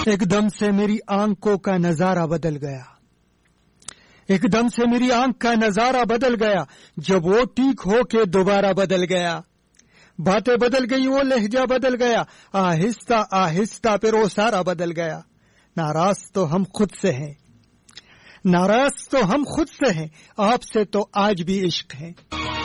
एकदम से मेरी आंखों का नजारा बदल गया, एकदम से मेरी आंख का नजारा बदल गया, जब वो ठीक हो के दोबारा बदल गया। बातें बदल गई, वो लहजा बदल गया, आहिस्ता आहिस्ता फिर वो सारा बदल गया। नाराज तो हम खुद से हैं, नाराज तो हम खुद से हैं, आपसे तो आज भी इश्क है।